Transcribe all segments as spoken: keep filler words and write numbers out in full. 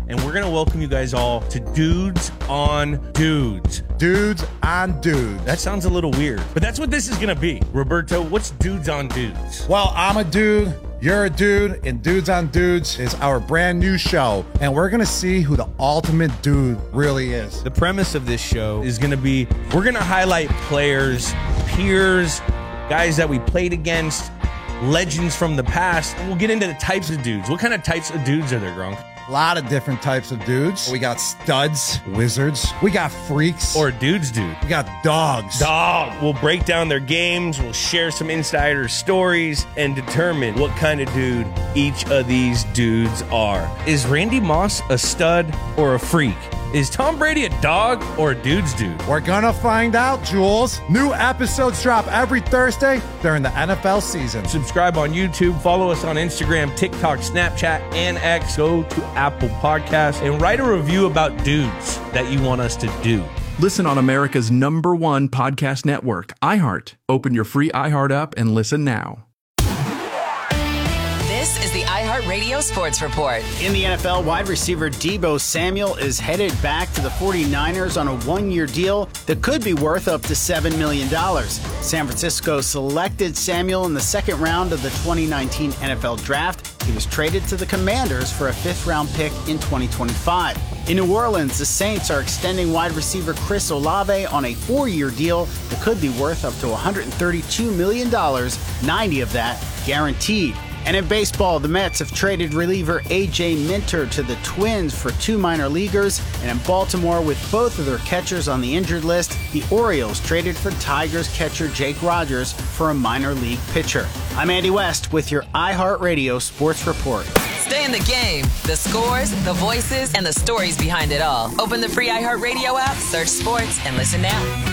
and we're going to welcome you guys all to Dudes on Dudes. Dudes on Dudes. That sounds a little weird, but that's what this is going to be. Roberto, what's Dudes on Dudes? Well, I'm a dude, you're a dude, and Dudes on Dudes is our brand new show, and we're going to see who the ultimate dude really is. The premise of this show is going to be, we're going to highlight players, peers, guys that we played against, legends from the past, and we'll get into the types of dudes. What kind of types of dudes are there, Gronk? A lot of different types of dudes. We got studs, wizards. We got freaks. Or dudes dude. We got dogs. Dog. We'll break down their games. We'll share some insider stories and determine what kind of dude each of these dudes are. Is Randy Moss a stud or a freak? Is Tom Brady a dog or a dude's dude? We're gonna find out, Jules. New episodes drop every Thursday during the N F L season. Subscribe on YouTube, follow us on Instagram, TikTok, Snapchat, and X. Go to Apple Podcasts and write a review about dudes that you want us to do. Listen on America's number one podcast network, iHeart. Open your free iHeart app and listen now. This is the iHeartRadio Sports Report. In the N F L, wide receiver Deebo Samuel is headed back to the forty-niners on a one-year deal that could be worth up to seven million dollars. San Francisco selected Samuel in the second round of the twenty nineteen N F L Draft. He was traded to the Commanders for a fifth-round pick in twenty twenty-five. In New Orleans, the Saints are extending wide receiver Chris Olave on a four-year deal that could be worth up to one hundred thirty-two million dollars, ninety of that guaranteed. And in baseball, the Mets have traded reliever A J Minter to the Twins for two minor leaguers. And in Baltimore, with both of their catchers on the injured list, the Orioles traded for Tigers catcher Jake Rogers for a minor league pitcher. I'm Andy West with your iHeartRadio Sports Report. Stay in the game. The scores, the voices, and the stories behind it all. Open the free iHeartRadio app, search sports, and listen now.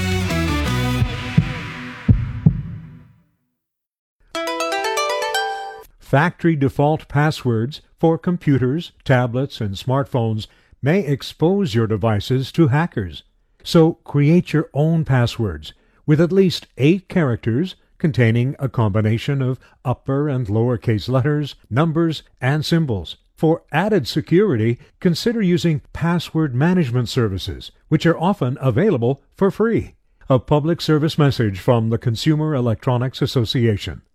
Factory default passwords for computers, tablets, and smartphones may expose your devices to hackers. So create your own passwords with at least eight characters containing a combination of upper and lowercase letters, numbers, and symbols. For added security, consider using password management services, which are often available for free. A public service message from the Consumer Electronics Association.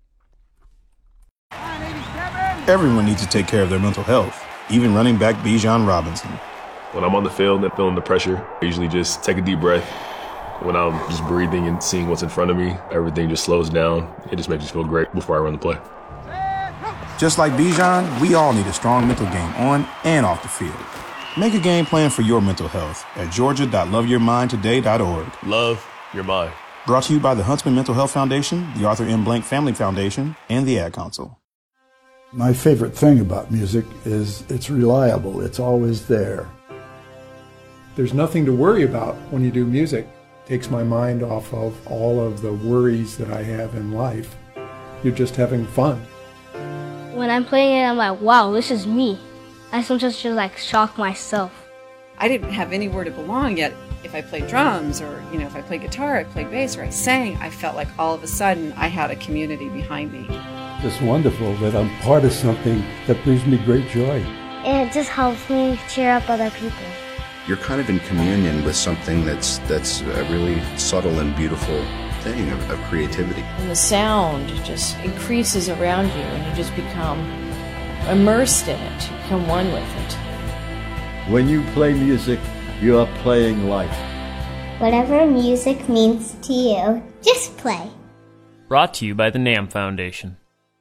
Everyone needs to take care of their mental health, even running back Bijan Robinson. When I'm on the field and feeling the pressure, I usually just take a deep breath. When I'm just breathing and seeing what's in front of me, everything just slows down. It just makes me feel great before I run the play. Just like Bijan, we all need a strong mental game on and off the field. Make a game plan for your mental health at georgia dot love your mind today dot org. Love your mind. Brought to you by the Huntsman Mental Health Foundation, the Arthur M. Blank Family Foundation, and the Ad Council. My favorite thing about music is it's reliable. It's always there. There's nothing to worry about when you do music. It takes my mind off of all of the worries that I have in life. You're just having fun. When I'm playing it, I'm like, wow, this is me. I sometimes just like shock myself. I didn't have anywhere to belong yet. If I played drums or, you know, if I played guitar, I played bass, or I sang, I felt like all of a sudden I had a community behind me. It's wonderful that I'm part of something that brings me great joy. And it just helps me cheer up other people. You're kind of in communion with something that's that's a really subtle and beautiful thing of, of creativity. And the sound just increases around you and you just become immersed in it. You become one with it. When you play music, you are playing life. Whatever music means to you, just play. Brought to you by the NAMM Foundation.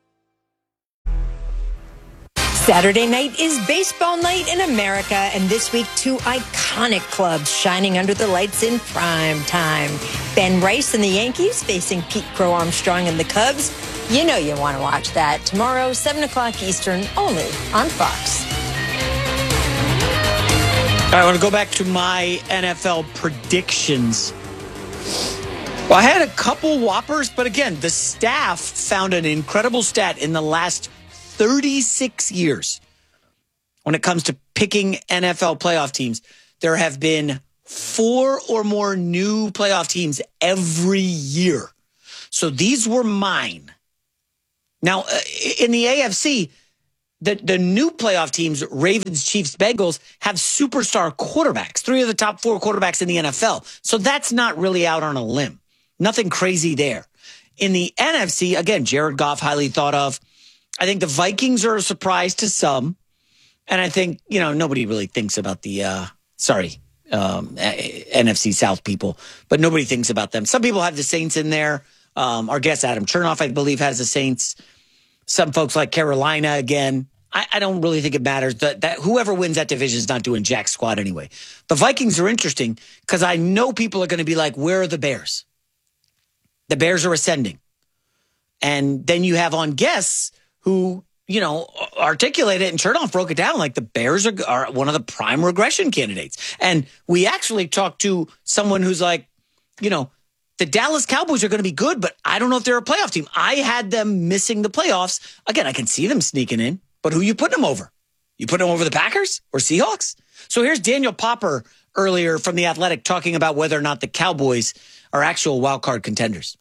Saturday night is baseball night in America, and this week two iconic clubs shining under the lights in prime time. Ben Rice and the Yankees facing Pete Crow Armstrong and the Cubs. You know you want to watch that. Tomorrow, seven o'clock Eastern, only on Fox. All right, I want to go back to my N F L predictions. Well, I had a couple whoppers, but again, the staff found an incredible stat in the last thirty-six years. When it comes to picking N F L playoff teams, there have been four or more new playoff teams every year. So these were mine. Now, in the A F C, the, the new playoff teams, Ravens, Chiefs, Bengals, have superstar quarterbacks, three of the top four quarterbacks in the N F L. So that's not really out on a limb. Nothing crazy there. In the N F C, again, Jared Goff, highly thought of. I think the Vikings are a surprise to some. And I think, you know, nobody really thinks about the, uh, sorry, um, N F C South people, but nobody thinks about them. Some people have the Saints in there. Um, our guest, Adam Chernoff, I believe, has the Saints. Some folks like Carolina again. I, I don't really think it matters. That, that whoever wins that division is not doing jack squat anyway. The Vikings are interesting because I know people are going to be like, where are the Bears? The Bears are ascending. And then you have on guests who, you know, articulate it, and Chernoff broke it down like the Bears are, are one of the prime regression candidates. And we actually talked to someone who's like, you know, the Dallas Cowboys are going to be good, but I don't know if they're a playoff team. I had them missing the playoffs. Again, I can see them sneaking in, but who you putting them over? You putting them over the Packers or Seahawks? So here's Daniel Popper earlier from The Athletic talking about whether or not the Cowboys are actual wild card contenders.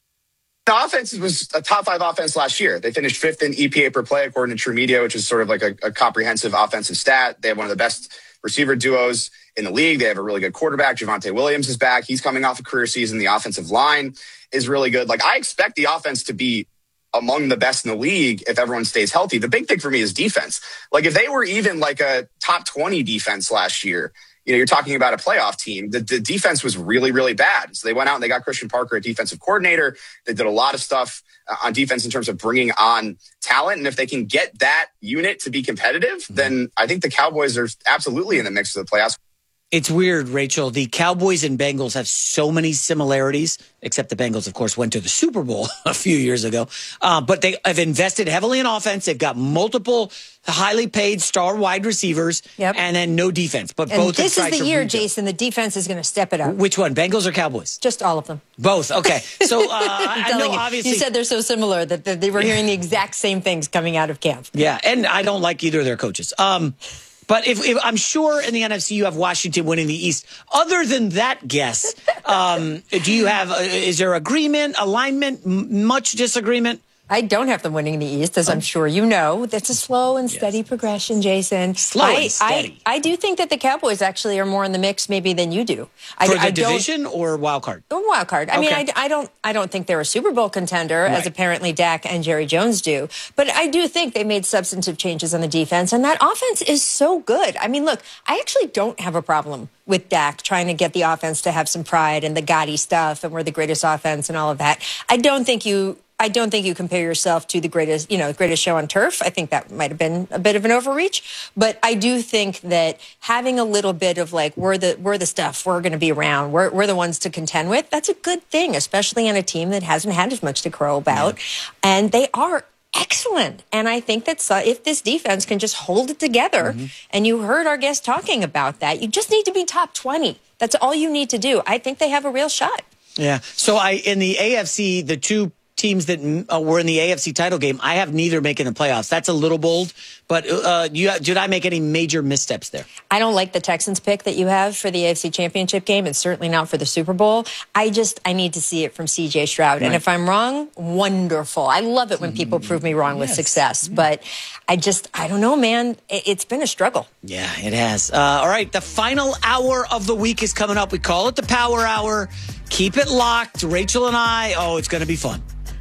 The offense was a top five offense last year. They finished fifth in E P A per play, according to True Media, which is sort of like a, a comprehensive offensive stat. They have one of the best receiver duos in the league. They have a really good quarterback. Javonte Williams is back. He's coming off a career season. The offensive line is really good. Like, I expect the offense to be among the best in the league if everyone stays healthy. The big thing for me is defense. Like, if they were even like a top twenty defense last year, you know, you're talking about a playoff team. The, the defense was really, really bad. So they went out and they got Christian Parker, a defensive coordinator. They did a lot of stuff on defense in terms of bringing on talent. And if they can get that unit to be competitive, mm-hmm. then I think the Cowboys are absolutely in the mix of the playoffs. It's weird, Rachel. The Cowboys and Bengals have so many similarities, except the Bengals, of course, went to the Super Bowl a few years ago. Uh, but they have invested heavily in offense. They've got multiple highly paid star wide receivers, yep. and then no defense. But and both this is the year, rebuild. Jason, the defense is going to step it up. Which one, Bengals or Cowboys? Just all of them. Both. Okay. So uh, I know you, obviously you said they're so similar that they were hearing the exact same things coming out of camp. Yeah, and I don't like either of their coaches. Um, But if, if I'm sure in the N F C you have Washington winning the East. Other than that guess, um, do you have? Uh, is there agreement, alignment, m- much disagreement? I don't have them winning the East, as I'm sure you know. That's a slow and steady yes. progression, Jason. Slow I, and steady. I, I do think that the Cowboys actually are more in the mix maybe than you do. I, For the I division or wild card? Or wild card. I okay. mean, I, I don't I don't think they're a Super Bowl contender, right. as apparently Dak and Jerry Jones do. But I do think they made substantive changes on the defense, and that offense is so good. I mean, look, I actually don't have a problem with Dak trying to get the offense to have some pride and the Gotti stuff, and we're the greatest offense and all of that. I don't think you... I don't think you compare yourself to the greatest, you know, greatest show on turf. I think that might have been a bit of an overreach, but I do think that having a little bit of like, we're the, we're the stuff, we're going to be around, we're, we're the ones to contend with. That's a good thing, especially on a team that hasn't had as much to crow about. Yeah. And they are excellent. And I think that so, if this defense can just hold it together, mm-hmm. and you heard our guest talking about that, you just need to be top twenty. That's all you need to do. I think they have a real shot. Yeah. So I, in the A F C, the two teams that uh, were in the A F C title game, I have neither making the playoffs. That's a little bold, but uh, you, did I make any major missteps there? I don't like the Texans pick that you have for the A F C Championship game, and certainly not for the Super Bowl. I just, I need to see it from C J Stroud. Right. And if I'm wrong, wonderful. I love it when people prove me wrong yes. with success, but I just, I don't know, man. It's been a struggle. Yeah, it has. Uh, all right, the final hour of the week is coming up. We call it the Power Hour. Keep it locked. Rachel and I, oh, it's going to be fun.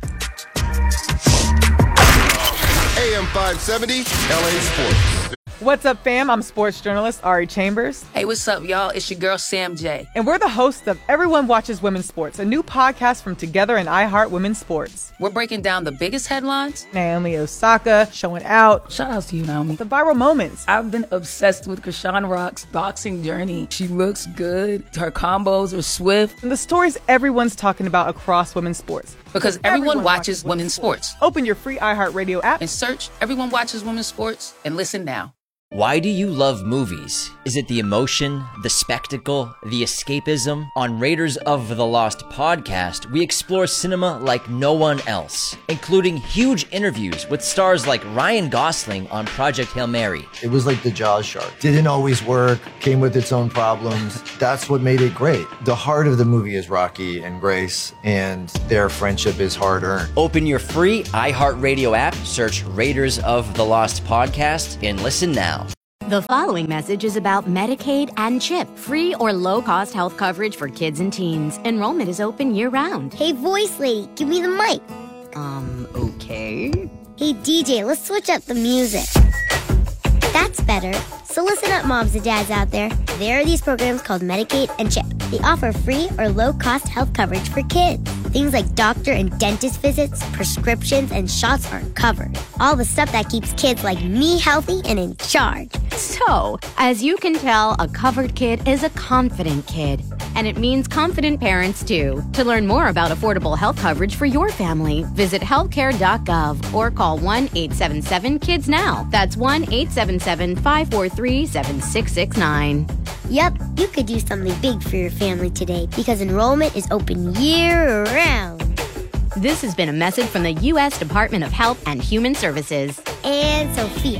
A M five seventy, L A Sports. What's up, fam? I'm sports journalist Ari Chambers. Hey, what's up, y'all? It's your girl, Sam J. And we're the hosts of Everyone Watches Women's Sports, a new podcast from Together and iHeart Women's Sports. We're breaking down the biggest headlines. Naomi Osaka showing out. Shout out to you, Naomi. The viral moments. I've been obsessed with Krishan Rock's boxing journey. She looks good. Her combos are swift. And the stories everyone's talking about across women's sports. Because everyone, everyone watches, watches women's sports. sports. Open your free iHeartRadio app and search Everyone Watches Women's Sports and listen now. Why do you love movies? Is it the emotion, the spectacle, the escapism? On Raiders of the Lost podcast, we explore cinema like no one else, including huge interviews with stars like Ryan Gosling on Project Hail Mary. It was like the Jaws shark. Didn't always work, came with its own problems. That's what made it great. The heart of the movie is Rocky and Grace, and their friendship is hard-earned. Open your free iHeartRadio app, search Raiders of the Lost podcast, and listen now. The following message is about Medicaid and CHIP, free or low-cost health coverage for kids and teens. Enrollment is open year-round. Hey, voice lady, give me the mic. Um, okay. Hey, D J, let's switch up the music. That's better. So listen up, moms and dads out there. There are these programs called Medicaid and CHIP. They offer free or low-cost health coverage for kids. Things like doctor and dentist visits, prescriptions, and shots are covered. All the stuff that keeps kids like me healthy and in charge. So, as you can tell, a covered kid is a confident kid. And it means confident parents, too. To learn more about affordable health coverage for your family, visit healthcare dot gov or call one eight seven seven kids now. That's one eight seven seven, five four three, seven six six nine. Yep, you could do something big for your family today because enrollment is open year-round. This has been a message from the U S Department of Health and Human Services. And Sophia.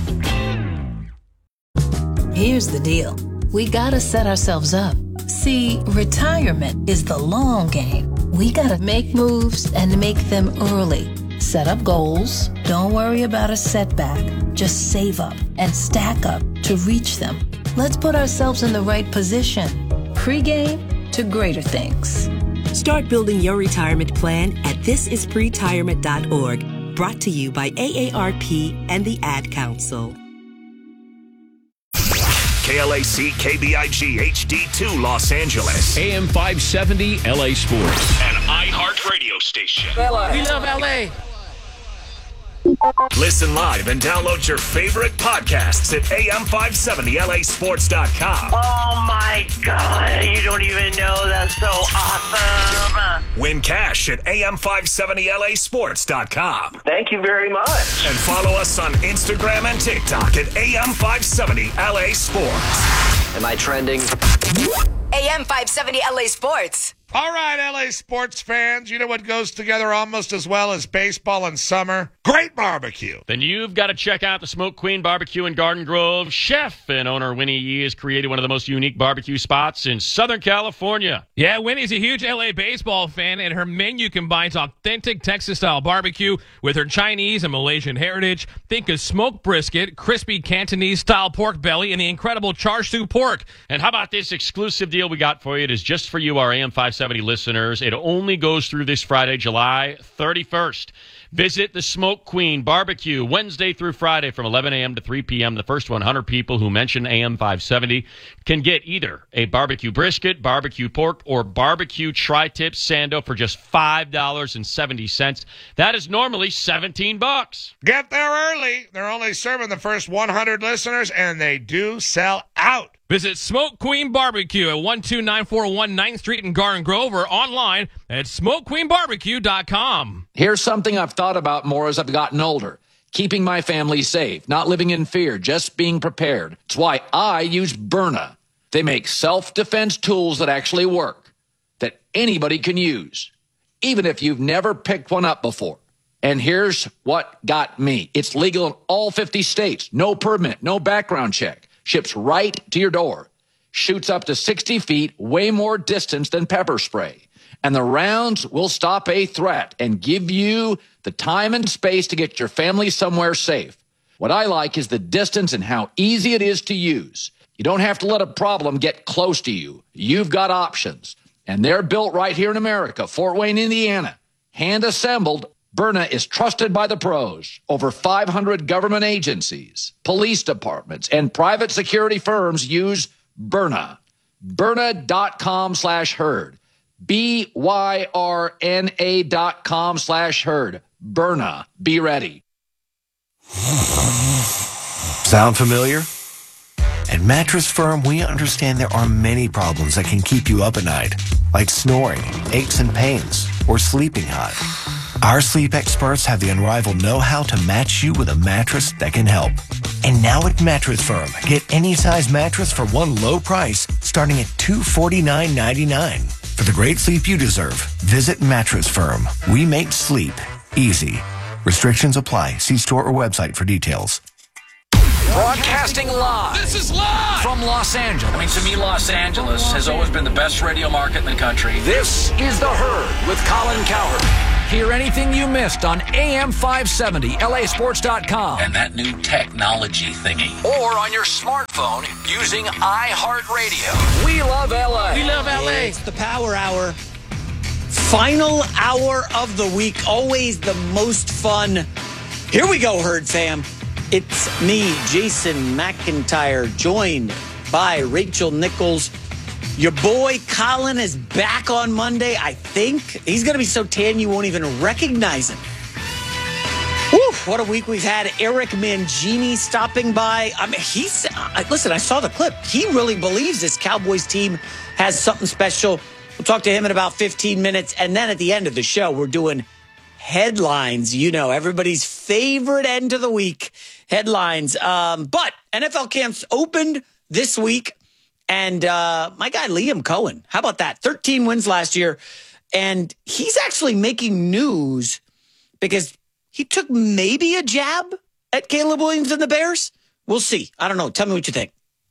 Here's the deal. We gotta set ourselves up. See, retirement is the long game. We gotta make moves and make them early. Set up goals. Don't worry about a setback. Just save up and stack up to reach them. Let's put ourselves in the right position. Pre-game to greater things. Start building your retirement plan at this is pretirement dot org. Brought to you by A A R P and the Ad Council. K L A C K B I G H D two Los Angeles. A M five seventy L A Sports. An iHeart radio station. L A. We love L A. Listen live and download your favorite podcasts at A M five seventy L A sports dot com. Oh my God, you don't even know, that's so awesome. Win cash at A M five seventy L A sports dot com. Thank you very much. And follow us on Instagram and TikTok at A M five seventy L A Sports. Am I trending? A M five seventy L A Sports. All right, L A sports fans, you know what goes together almost as well as baseball and summer? Great barbecue. Then you've got to check out the Smoke Queen Barbecue in Garden Grove. Chef and owner Winnie Yee has created one of the most unique barbecue spots in Southern California. Yeah, Winnie's a huge L A baseball fan, and her menu combines authentic Texas-style barbecue with her Chinese and Malaysian heritage. Think of smoked brisket, crispy Cantonese-style pork belly, and the incredible char siu pork. And how about this exclusive deal we got for you? It is just for you, our A M five seventy listeners. It only goes through this Friday, July thirty-first. Visit the Smoke Queen Barbecue Wednesday through Friday from eleven a.m. to three p.m. The first one hundred people who mention A M five seventy can get either a barbecue brisket, barbecue pork, or barbecue tri-tip sando for just five dollars and seventy cents. That is normally seventeen bucks. Get there early. They're only serving the first one hundred listeners, and they do sell out. Visit Smoke Queen Barbecue at one two nine four one ninth Street in Garden Grove or online at smoke queen barbecue dot com. Here's something I've thought about more as I've gotten older. Keeping my family safe, not living in fear, just being prepared. It's why I use Byrna. They make self-defense tools that actually work, that anybody can use, even if you've never picked one up before. And here's what got me. It's legal in all fifty states. No permit, no background check. Ships right to your door. Shoots up to sixty feet, way more distance than pepper spray. And the rounds will stop a threat and give you the time and space to get your family somewhere safe. What I like is the distance and how easy it is to use. You don't have to let a problem get close to you. You've got options. And they're built right here in America, Fort Wayne, Indiana. Hand assembled. Byrna is trusted by the pros. Over five hundred government agencies, police departments, and private security firms use Byrna. Byrna.com slash herd. B Y R N A dot com slash herd. Byrna. Be ready. Sound familiar? At Mattress Firm, we understand there are many problems that can keep you up at night, like snoring, aches and pains, or sleeping hot. Our sleep experts have the unrivaled know-how to match you with a mattress that can help. And now at Mattress Firm, get any size mattress for one low price starting at two hundred forty-nine ninety-nine. For the great sleep you deserve, visit Mattress Firm. We make sleep easy. Restrictions apply. See store or website for details. Broadcasting live. This is live from Los Angeles. I mean, to me, Los Angeles has always been the best radio market in the country. This is The Herd with Colin Cowherd. Hear anything you missed on A M five seventy, L A sports dot com. And that new technology thingy. Or on your smartphone using iHeartRadio. We love L A. We love L A. It's the Power Hour. Final hour of the week. Always the most fun. Here we go, Herd fam. It's me, Jason McIntyre, joined by Rachel Nichols. Your boy Colin is back on Monday, I think. He's going to be so tan you won't even recognize him. Woo, what a week we've had. Eric Mangini stopping by. I mean, he's, uh, listen, I saw the clip. He really believes this Cowboys team has something special. We'll talk to him in about fifteen minutes. And then at the end of the show, we're doing headlines. You know, everybody's favorite end of the week, headlines. Um, but N F L camps opened this week. And uh, my guy, Liam Cohen, how about that? thirteen wins last year. And he's actually making news because he took maybe a jab at Caleb Williams and the Bears. We'll see. I don't know. Tell me what you think.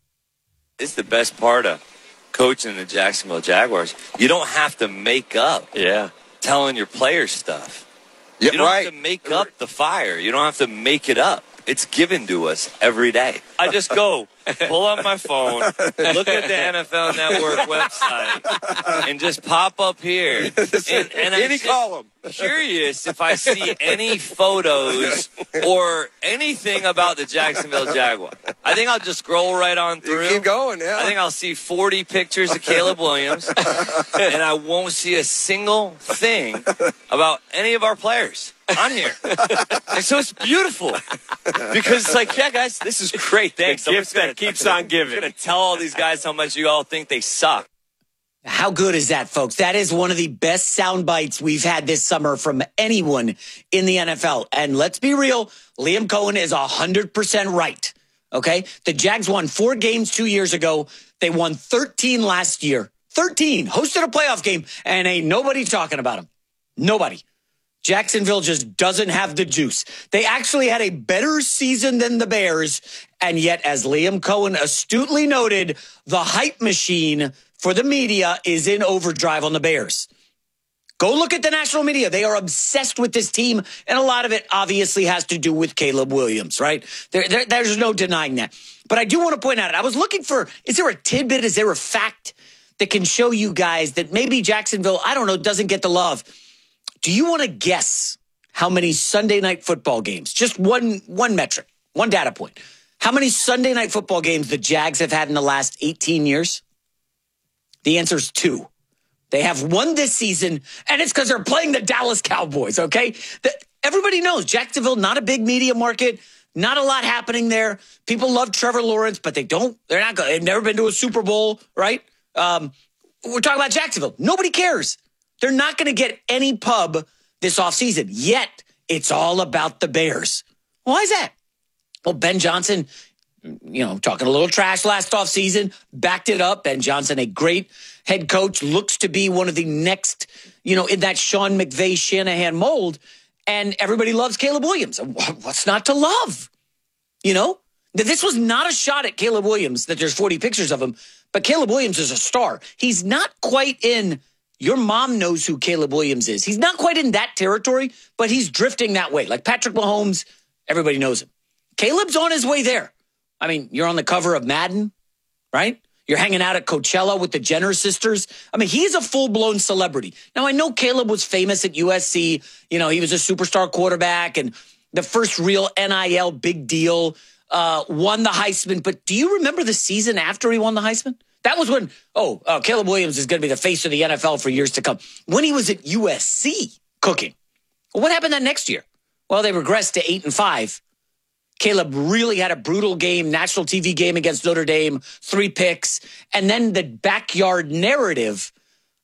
It's the best part of coaching the Jacksonville Jaguars. You don't have to make up yeah. telling your players stuff. Yeah, you don't right. have to make up the fire. You don't have to make it up. It's given to us every day. I just go, pull up my phone, look at the N F L Network website, and just pop up here. And, and Any column. Curious if I see any photos or anything about the Jacksonville Jaguars. I think I'll just scroll right on through. You keep going, yeah. I think I'll see forty pictures of Caleb Williams, and I won't see a single thing about any of our players on here. And so it's beautiful because it's like, yeah, guys, this is great. Thanks. The gift that keeps on giving. I'm going to tell all these guys how much you all think they suck. How good is that, folks? That is one of the best sound bites we've had this summer from anyone in the N F L. And let's be real, Liam Cohen is one hundred percent right, okay? The Jags won four games two years ago. They won thirteen last year. thirteen. Hosted a playoff game, and ain't nobody talking about them. Nobody. Jacksonville just doesn't have the juice. They actually had a better season than the Bears, and yet, as Liam Cohen astutely noted, the hype machine for the media is in overdrive on the Bears. Go look at the national media. They are obsessed with this team, and a lot of it obviously has to do with Caleb Williams, right? There, there, there's no denying that. But I do want to point out, I was looking for, is there a tidbit, is there a fact that can show you guys that maybe Jacksonville, I don't know, doesn't get the love? Do you want to guess how many Sunday night football games, just one, one metric, one data point, how many Sunday night football games the Jags have had in the last eighteen years? The answer is two. They have one this season, and it's because they're playing the Dallas Cowboys, okay? The, everybody knows Jacksonville, not a big media market, not a lot happening there. People love Trevor Lawrence, but they don't, they're not good. They've never been to a Super Bowl, right? Um, we're talking about Jacksonville. Nobody cares. They're not going to get any pub this offseason, yet it's all about the Bears. Why is that? Well, Ben Johnson, you know, talking a little trash last offseason, backed it up. Ben Johnson, a great head coach, looks to be one of the next, you know, in that Sean McVay, Shanahan mold. And everybody loves Caleb Williams. What's not to love? You know, this was not a shot at Caleb Williams, that there's forty pictures of him, but Caleb Williams is a star. He's not quite in, your mom knows who Caleb Williams is. He's not quite in that territory, but he's drifting that way. Like Patrick Mahomes, everybody knows him. Caleb's on his way there. I mean, you're on the cover of Madden, right? You're hanging out at Coachella with the Jenner sisters. I mean, he's a full-blown celebrity. Now, I know Caleb was famous at U S C. You know, he was a superstar quarterback and the first real N I L big deal, uh, won the Heisman. But do you remember the season after he won the Heisman? That was when, oh, uh, Caleb Williams is going to be the face of the N F L for years to come. When he was at U S C cooking. Well, what happened that next year? Well, they regressed to eight and five. Caleb really had a brutal game, national T V game against Notre Dame, three picks. And then the backyard narrative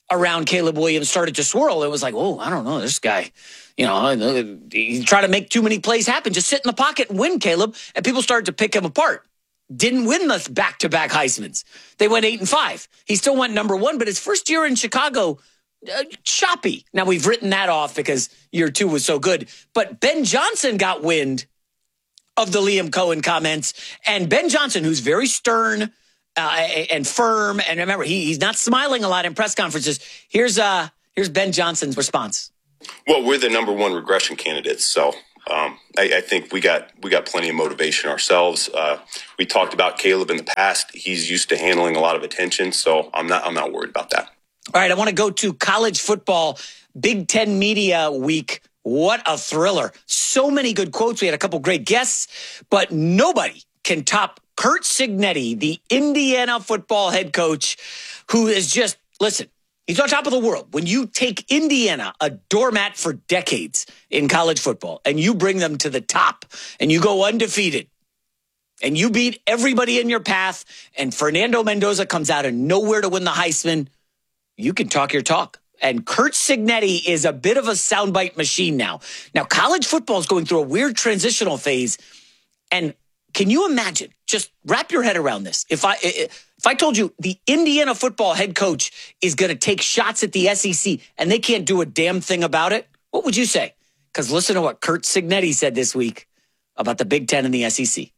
around Caleb Williams started to swirl. It was like, oh, I don't know, this guy, you know, he tried to make too many plays happen. Just sit in the pocket and win, Caleb. And people started to pick him apart. Didn't win the back-to-back Heismans. They went eight and five. He still went number one, but his first year in Chicago, uh, choppy. Now, we've written that off because year two was so good. But Ben Johnson got wind of the Liam Cohen comments. And Ben Johnson, who's very stern uh, and firm, and remember, he, he's not smiling a lot in press conferences. Here's uh, here's Ben Johnson's response. Well, we're the number one regression candidates, so um, I, I think we got we got plenty of motivation ourselves. Uh, we talked about Caleb in the past. He's used to handling a lot of attention, so I'm not I'm not worried about that. All right, I want to go to college football, Big Ten Media Week. What a thriller. So many good quotes. We had a couple great guests, but nobody can top Curt Cignetti, the Indiana football head coach, who is just, listen, he's on top of the world. When you take Indiana, a doormat for decades in college football, and you bring them to the top, and you go undefeated, and you beat everybody in your path, and Fernando Mendoza comes out of nowhere to win the Heisman, you can talk your talk. And Curt Cignetti is a bit of a soundbite machine now. Now, college football is going through a weird transitional phase. And can you imagine, just wrap your head around this. If I if I told you the Indiana football head coach is going to take shots at the S E C and they can't do a damn thing about it, what would you say? Because listen to what Curt Cignetti said this week about the Big Ten and the S E C.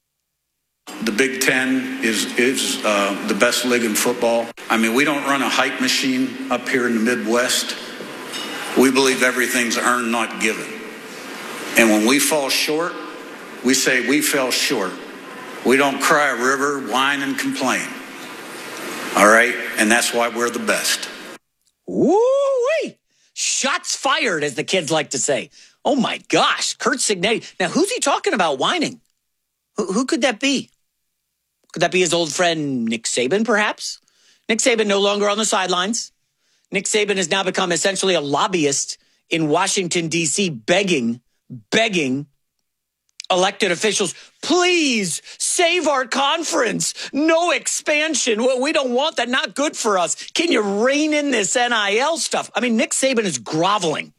The Big Ten is is uh, the best league in football. I mean, we don't run a hype machine up here in the Midwest. We believe everything's earned, not given. And when we fall short, we say we fell short. We don't cry a river, whine, and complain. All right? And that's why we're the best. Woo-wee! Shots fired, as the kids like to say. Oh, my gosh. Curt Cignetti. Now, who's he talking about whining? Who, who could that be? Could that be his old friend Nick Saban, perhaps? Nick Saban no longer on the sidelines. Nick Saban has now become essentially a lobbyist in Washington, D C, begging, begging elected officials, please save our conference. No expansion. We don't want that. Not good for us. Can you rein in this N I L stuff? I mean, Nick Saban is groveling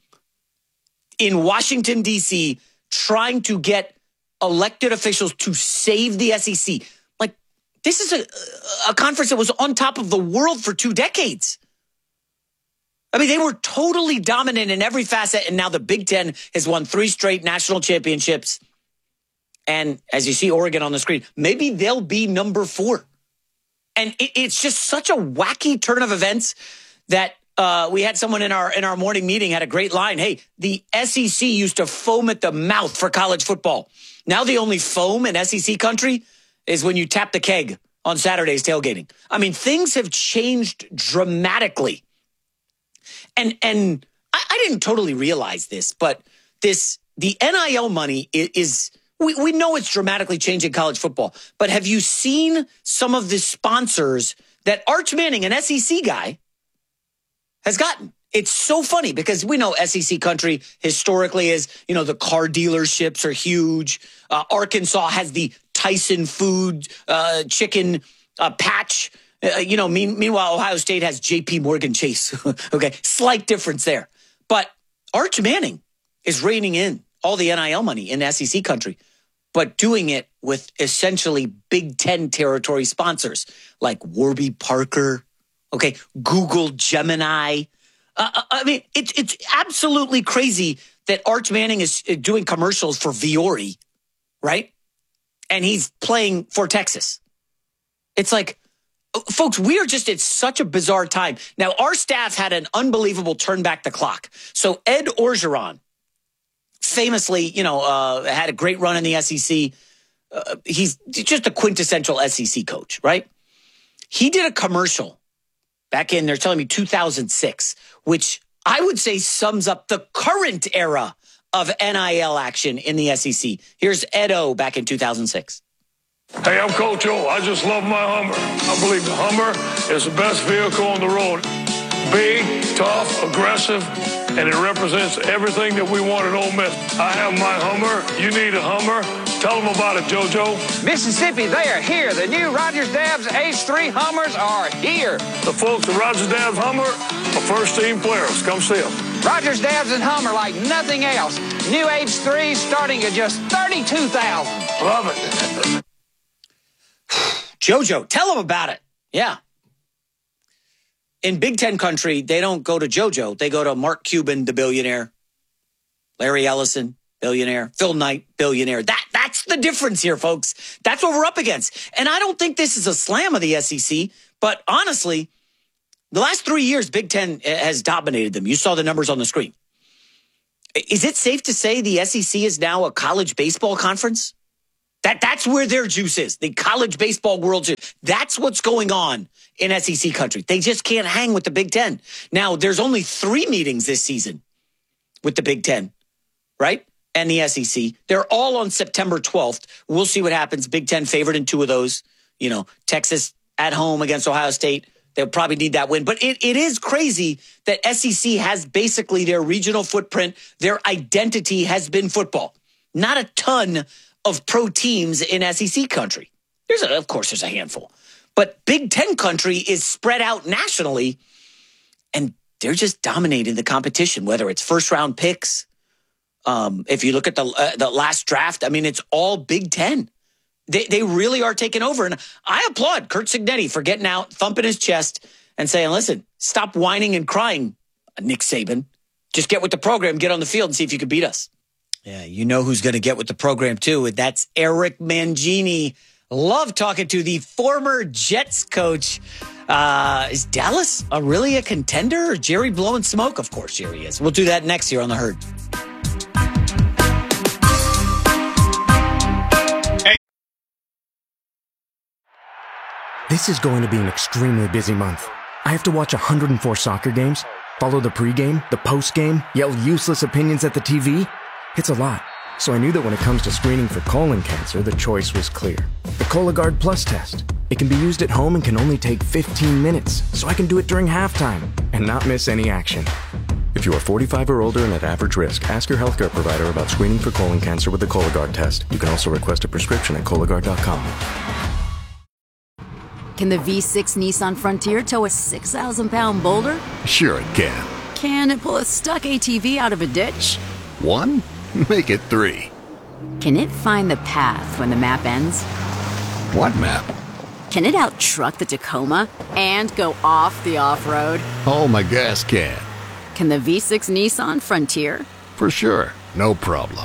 in Washington, D C, trying to get elected officials to save the S E C. Like, this is a, a conference that was on top of the world for two decades. I mean, they were totally dominant in every facet, and now the Big Ten has won three straight national championships. And as you see Oregon on the screen, maybe they'll be number four. And it, it's just such a wacky turn of events that uh, we had someone in our in our morning meeting had a great line. Hey, the S E C used to foam at the mouth for college football. Now the only foam in S E C country is when you tap the keg on Saturday's tailgating. I mean, things have changed dramatically. And and I, I didn't totally realize this, but this the N I L money is, is we, we know it's dramatically changing college football. But have you seen some of the sponsors that Arch Manning, an S E C guy, has gotten? It's so funny because we know S E C country historically is, you know, the car dealerships are huge. Uh, Arkansas has the Tyson food uh, chicken uh, patch. Uh, you know, mean, meanwhile, Ohio State has J P Morgan Chase. Okay, slight difference there. But Arch manning is reining in all the N I L money in S E C country, but doing it with essentially Big Ten territory sponsors like Warby Parker, okay, Google Gemini. Uh, I mean, it's it's absolutely crazy that Arch Manning is doing commercials for Viore, right? And he's playing for Texas. It's like, folks, we are just at such a bizarre time. Now, our staff had an unbelievable turn back the clock. So Ed Orgeron, famously, you know, uh, had a great run in the S E C. Uh, he's just a quintessential S E C coach, right? He did a commercial back in, they're telling me two thousand six, which I would say sums up the current era of N I L action in the S E C. Here's Ed O back in two thousand six. Hey, I'm Coach O. I just love my Hummer. I believe the Hummer is the best vehicle on the road. Big, tough, aggressive, and it represents everything that we want at Ole Miss. I have my Hummer. You need a Hummer. Tell them about it, JoJo. Mississippi, they are here. The new Rogers Dabbs Ace three Hummers are here. The folks at Rogers Dabbs Hummer, of first-team players. Come see them. Rogers Dabs and Hummer like nothing else. New age three starting at just thirty-two thousand dollars. Love it. JoJo, tell them about it. Yeah. In Big Ten country, they don't go to JoJo. They go to Mark Cuban, the billionaire. Larry Ellison, billionaire. Phil Knight, billionaire. That That's the difference here, folks. That's what we're up against. And I don't think this is a slam of the S E C, but honestly, the last three years, Big Ten has dominated them. You saw the numbers on the screen. Is it safe to say the S E C is now a college baseball conference? That That's where their juice is, the college baseball world juice. That's what's going on in S E C country. They just can't hang with the Big Ten. Now, there's only three meetings this season with the Big Ten, right? And the S E C. They're all on September twelfth. We'll see what happens. Big Ten favored in two of those. You know, Texas at home against Ohio State. They'll probably need that win. But it, it is crazy that S E C has basically their regional footprint. Their identity has been football. Not a ton of pro teams in S E C country. There's a, of course, there's a handful. But Big Ten country is spread out nationally, and they're just dominating the competition, whether it's first-round picks. Um, if you look at the uh, the last draft, I mean, it's all Big Ten. They they really are taking over. And I applaud Curt Cignetti for getting out, thumping his chest, and saying, listen, stop whining and crying, Nick Saban. Just get with the program, get on the field, and see if you can beat us. Yeah, you know who's going to get with the program, too, and that's Eric Mangini. Love talking to the former Jets coach. Uh, is Dallas a, really a contender? Or Jerry blowing smoke? Of course, Jerry is. We'll do that next year on The Herd. This is going to be an extremely busy month. I have to watch one hundred four soccer games, follow the pregame, the postgame, yell useless opinions at the T V. It's a lot. So I knew that when it comes to screening for colon cancer, the choice was clear. The Cologuard Plus test. It can be used at home and can only take fifteen minutes, so I can do it during halftime and not miss any action. If you are forty-five or older and at average risk, ask your healthcare provider about screening for colon cancer with the Cologuard test. You can also request a prescription at Cologuard dot com. Can the V six Nissan Frontier tow a six thousand pound boulder? Sure it can. Can it pull a stuck A T V out of a ditch? One? Make it three. Can it find the path when the map ends? What map? Can it out-truck the Tacoma and go off the off-road? Oh, my gas can. Can the V six Nissan Frontier? For sure. No problem.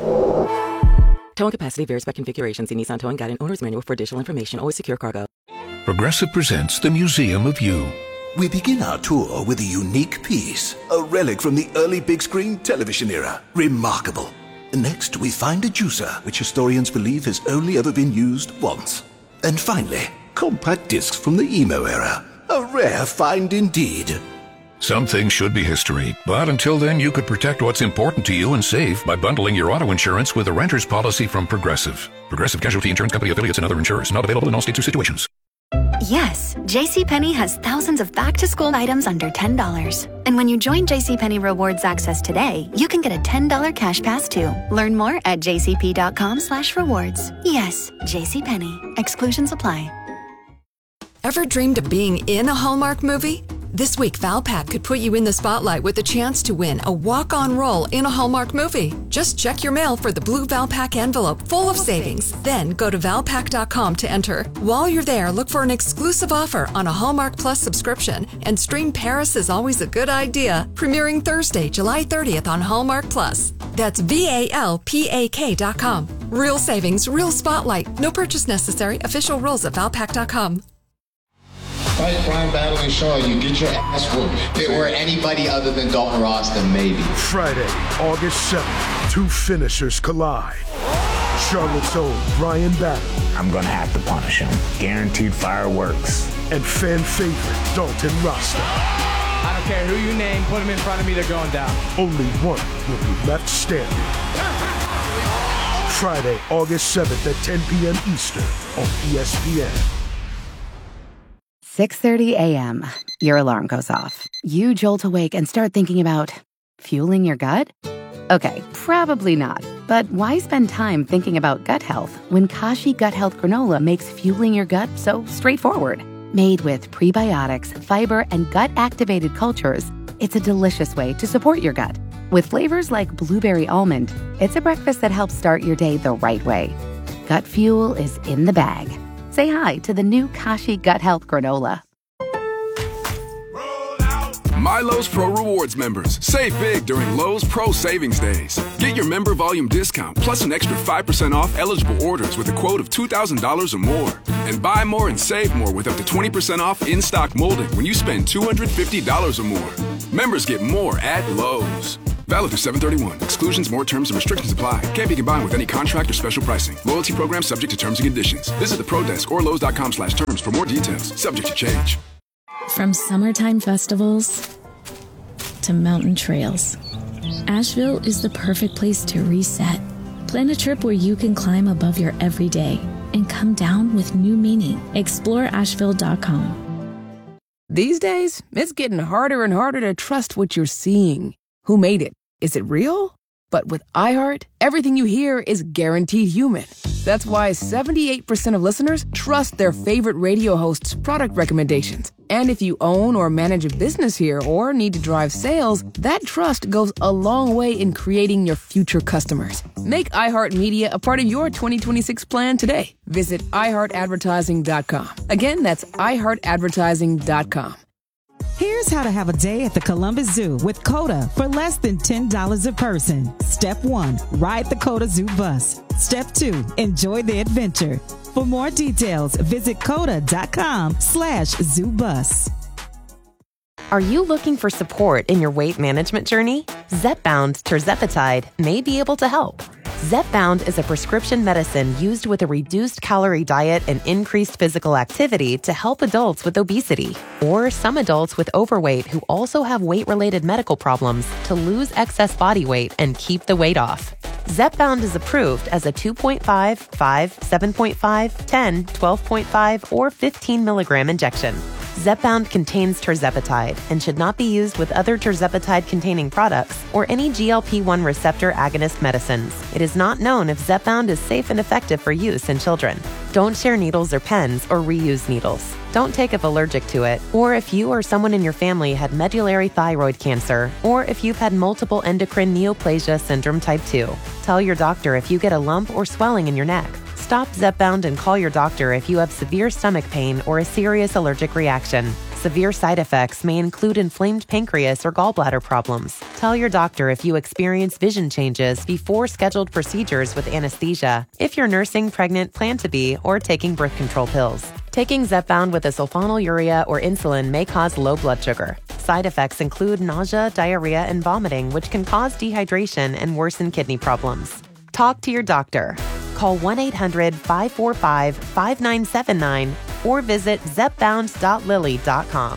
Towing capacity varies by configuration. See Nissan Towing Guide and Owner's Manual for additional information. Always secure cargo. Progressive presents the Museum of You. We begin our tour with a unique piece, a relic from the early big screen television era. Remarkable. Next, we find a juicer, which historians believe has only ever been used once. And finally, compact discs from the emo era. A rare find indeed. Some things should be history, but until then, you could protect what's important to you and save by bundling your auto insurance with a renter's policy from Progressive. Progressive Casualty Insurance Company affiliates and other insurers. Not available in all states or situations. Yes, JCPenney has thousands of back-to-school items under ten dollars. And when you join JCPenney Rewards Access today, you can get a ten dollars cash pass too. Learn more at jcp.com slash rewards. Yes, JCPenney. Exclusions apply. Ever dreamed of being in a Hallmark movie? This week, Valpak could put you in the spotlight with the chance to win a walk-on role in a Hallmark movie. Just check your mail for the blue Valpak envelope full of savings. Then go to valpak dot com to enter. While you're there, look for an exclusive offer on a Hallmark Plus subscription. And stream Paris is Always a Good Idea, premiering Thursday, July thirtieth on Hallmark Plus. That's V A L P A K dot com. Real savings, real spotlight. No purchase necessary. Official rules at valpak dot com. Fight Brian battling Shaw, you get your ass whooped. If it were anybody other than Dalton Ross, then maybe. Friday, August seventh, two finishers collide. Charlotte's own Brian Battle. I'm gonna have to punish him. Guaranteed fireworks. And fan favorite Dalton Rasta. I don't care who you name, put him in front of me, they're going down. Only one will be left standing. Friday, August seventh at ten p.m. Eastern on E S P N. six thirty a.m. Your alarm goes off. You jolt awake and start thinking about fueling your gut? Okay, probably not. But why spend time thinking about gut health when Kashi Gut Health Granola makes fueling your gut so straightforward? Made with prebiotics, fiber, and gut-activated cultures, it's a delicious way to support your gut. With flavors like blueberry almond, it's a breakfast that helps start your day the right way. Gut Fuel is in the bag. Say hi to the new Kashi Gut Health Granola. My Lowe's Pro Rewards members, save big during Lowe's Pro Savings Days. Get your member volume discount plus an extra five percent off eligible orders with a quote of two thousand dollars or more. And buy more and save more with up to twenty percent off in-stock molding when you spend two hundred fifty dollars or more. Members get more at Lowe's. Valid through seven thirty-one. Exclusions, more terms, and restrictions apply. Can't be combined with any contract or special pricing. Loyalty program subject to terms and conditions. Visit the Pro Desk or Lowe's.com slash terms for more details. Subject to change. From summertime festivals to mountain trails, Asheville is the perfect place to reset. Plan a trip where you can climb above your everyday and come down with new meaning. Explore Asheville dot com. These days, it's getting harder and harder to trust what you're seeing. Who made it? Is it real? But with iHeart, everything you hear is guaranteed human. That's why seventy-eight percent of listeners trust their favorite radio host's product recommendations. And if you own or manage a business here or need to drive sales, that trust goes a long way in creating your future customers. Make iHeartMedia a part of your twenty twenty-six plan today. Visit i heart advertising dot com. Again, that's i heart advertising dot com. Here's how to have a day at the Columbus Zoo with COTA for less than ten dollars a person. Step one, ride the COTA Zoo bus. Step two, enjoy the adventure. For more details, visit coda.com slash zoo bus. Are you looking for support in your weight management journey? Zepbound tirzepatide may be able to help. Zepbound is a prescription medicine used with a reduced calorie diet and increased physical activity to help adults with obesity or some adults with overweight who also have weight-related medical problems to lose excess body weight and keep the weight off. Zepbound is approved as a two point five, five, seven point five, ten, twelve point five, or fifteen milligram injection. Zepbound contains tirzepatide and should not be used with other tirzepatide-containing products or any G L P one receptor agonist medicines. It is not known if Zepbound is safe and effective for use in children. Don't share needles or pens or reuse needles. Don't take if allergic to it, or if you or someone in your family had medullary thyroid cancer, or if you've had multiple endocrine neoplasia syndrome type two. Tell your doctor if you get a lump or swelling in your neck. Stop Zepbound and call your doctor if you have severe stomach pain or a serious allergic reaction. Severe side effects may include inflamed pancreas or gallbladder problems. Tell your doctor if you experience vision changes before scheduled procedures with anesthesia, if you're nursing, pregnant, plan to be, or taking birth control pills. Taking Zepbound with a sulfonylurea or insulin may cause low blood sugar. Side effects include nausea, diarrhea, and vomiting, which can cause dehydration and worsen kidney problems. Talk to your doctor. Call one eight hundred, five four five, five nine seven nine or visit zepbound dot lilly dot com.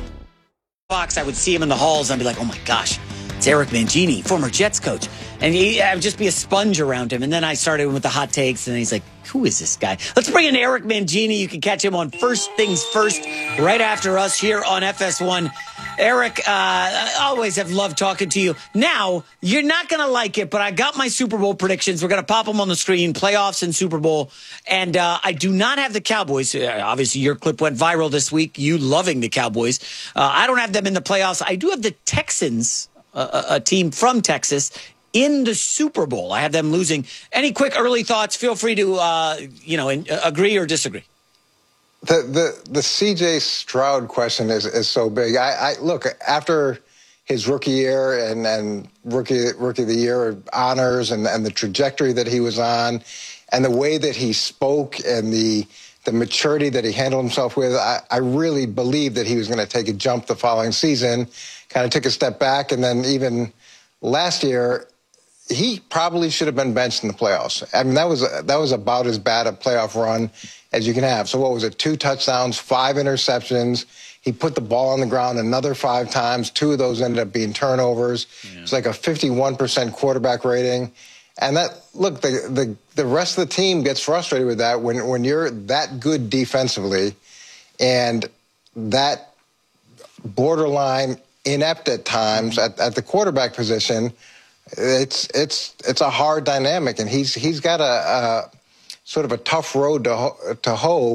Fox, I would see him in the halls and I'd be like, oh my gosh, it's Eric Mangini, former Jets coach. And he, I would just be a sponge around him. And then I started with the hot takes and he's like, who is this guy? Let's bring in Eric Mangini. You can catch him on First Things First right after us here on F S one. Eric, uh, I always have loved talking to you. Now, you're not going to like it, but I got my Super Bowl predictions. We're going to pop them on the screen, playoffs and Super Bowl. And uh, I do not have the Cowboys. Uh, obviously, your clip went viral this week, you loving the Cowboys. Uh, I don't have them in the playoffs. I do have the Texans, uh, a team from Texas, in the Super Bowl. I have them losing. Any quick early thoughts? Feel free to, uh, you know, in, uh, agree or disagree. The the the C J Stroud question is is so big. I, I look after his rookie year and and rookie rookie of the year honors and and the trajectory that he was on, and the way that he spoke and the the maturity that he handled himself with. I, I really believed that he was going to take a jump the following season. Kind of took a step back, and then even last year, he probably should have been benched in the playoffs. I mean, that was that was about as bad a playoff run as you can have. So what was it? Two touchdowns, five interceptions. He put the ball on the ground another five times. Two of those ended up being turnovers. Yeah. It's like a fifty-one percent quarterback rating. And that, look, the, the the rest of the team gets frustrated with that when, when you're that good defensively and that borderline inept at times at, at the quarterback position. It's it's it's a hard dynamic, and he's he's got a, a sort of a tough road to ho- to hoe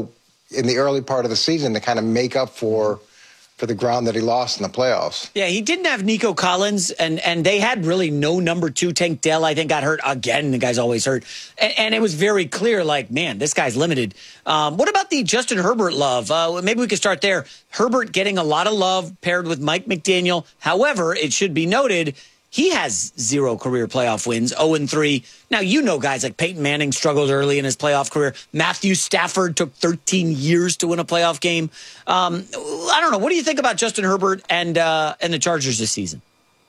in the early part of the season to kind of make up for for the ground that he lost in the playoffs. Yeah, he didn't have Nico Collins, and and they had really no number two. Tank Dell, I think, got hurt again. The guy's always hurt. And, and it was very clear, like, man, this guy's limited. Um, what about the Justin Herbert love? Uh, maybe we could start there. Herbert getting a lot of love paired with Mike McDaniel. However, it should be noted, he has zero career playoff wins, oh and three. Now, you know guys like Peyton Manning struggled early in his playoff career. Matthew Stafford took thirteen years to win a playoff game. Um, I don't know. What do you think about Justin Herbert and uh, and the Chargers this season?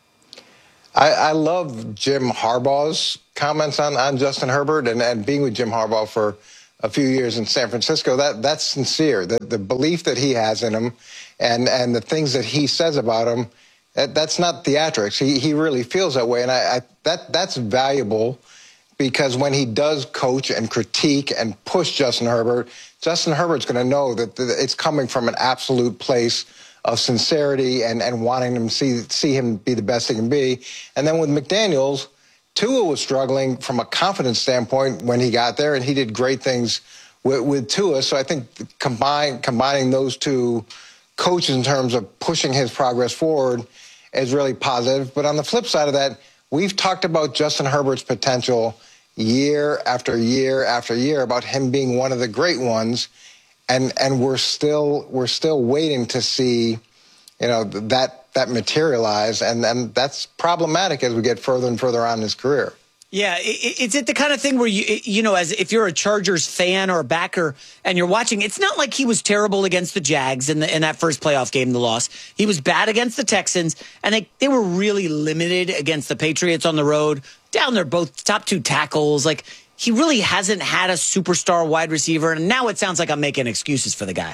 I, I love Jim Harbaugh's comments on, on Justin Herbert and, and being with Jim Harbaugh for a few years in San Francisco. That That's sincere. The, the belief that he has in him and, and the things that he says about him, That, that's not theatrics. He he really feels that way, and I, I that that's valuable because when he does coach and critique and push Justin Herbert, Justin Herbert's going to know that it's coming from an absolute place of sincerity and, and wanting him to see see him be the best he can be. And then with McDaniels, Tua was struggling from a confidence standpoint when he got there, and he did great things with, with Tua. So I think combine, combining those two coaches in terms of pushing his progress forward is really positive. But on the flip side of that, we've talked about Justin Herbert's potential year after year after year about him being one of the great ones, and and we're still we're still waiting to see, you know, that that materialize, and and that's problematic as we get further and further on in his career. Yeah, it's it the kind of thing where, you you know, as if you're a Chargers fan or a backer and you're watching, it's not like he was terrible against the Jags in, the, in that first playoff game, the loss. He was bad against the Texans, and they, they were really limited against the Patriots on the road. Down there, both top two tackles. Like, he really hasn't had a superstar wide receiver, and now it sounds like I'm making excuses for the guy.